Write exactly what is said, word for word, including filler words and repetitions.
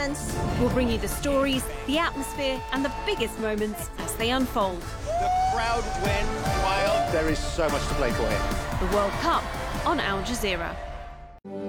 chance. We'll bring you the stories, the atmosphere and the biggest moments as they unfold. The crowd went wild. There is so much to play for here. The World Cup on Al Jazeera.